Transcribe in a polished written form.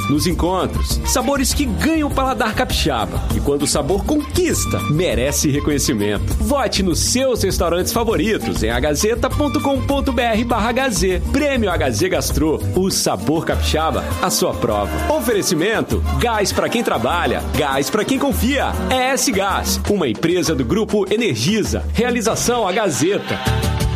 nos encontros. Sabores que ganham o paladar capixaba. E quando o sabor conquista, merece reconhecimento. Vote nos seus restaurantes favoritos em agazeta.com.br/HZ. Prêmio HZ Gastro, o sabor capixaba, a sua prova. Oferecimento: gás para quem trabalha, gás para quem confia. ES Gás, uma empresa do Grupo Energisa. Realização A Gazeta.